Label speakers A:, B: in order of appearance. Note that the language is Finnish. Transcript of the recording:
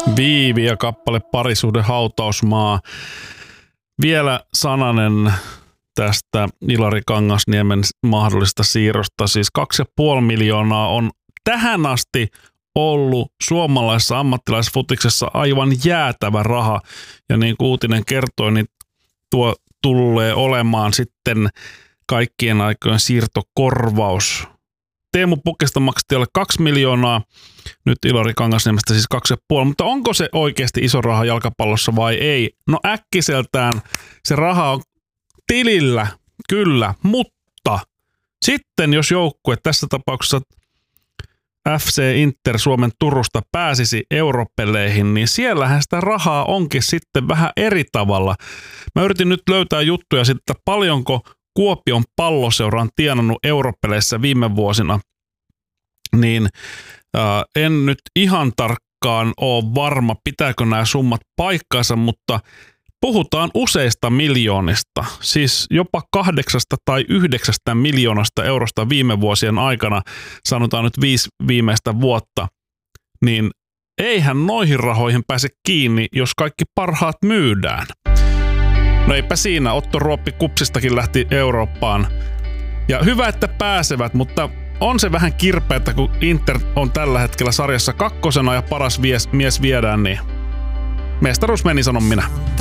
A: Viivi ja kappale Parisuhde hautausmaa. Vielä sananen tästä Ilari Kangasniemen mahdollista siirrosta. Siis 2,5 miljoonaa on tähän asti ollut suomalaisessa ammattilaisfutiksessa aivan jäätävä raha. Ja niin kuin uutinen kertoi, niin tuo tulee olemaan sitten kaikkien aikojen siirtokorvaus. Teemu Pukesta maksettiin alle 2 miljoonaa, nyt Ilari Kangasniemestä siis 2,5, mutta onko se oikeasti iso raha jalkapallossa vai ei? No äkkiseltään se raha on tilillä, kyllä, mutta sitten jos joukkue, tässä tapauksessa FC Inter Suomen Turusta pääsisi europeleihin, niin siellähän sitä rahaa onkin sitten vähän eri tavalla. Mä yritin nyt löytää juttuja siitä, että paljonko Kuopion Palloseura on tienannut europeleissä viime vuosina, niin en nyt ihan tarkkaan ole varma, pitääkö nämä summat paikkansa, mutta puhutaan useista miljoonista, siis jopa 8 tai 9 miljoonasta eurosta viime vuosien aikana, sanotaan nyt 5 viimeistä vuotta, niin eihän noihin rahoihin pääse kiinni, jos kaikki parhaat myydään. No eipä siinä, Otto Ruoppi KuPSistakin lähti Eurooppaan. Ja hyvä, että pääsevät, mutta on se vähän kirpeätä, kun Inter on tällä hetkellä sarjassa kakkosena ja paras mies viedään, niin mestaruus meni, sanon minä.